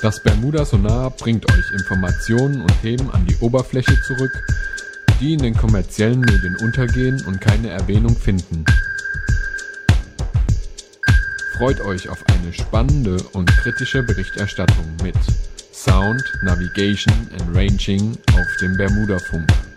Das Bermuda Sonar bringt euch Informationen und Themen an die Oberfläche zurück, die in den kommerziellen Medien untergehen und keine Erwähnung finden. Freut euch auf eine spannende und kritische Berichterstattung mit Sound, Navigation and Ranging auf dem Bermuda-Funk.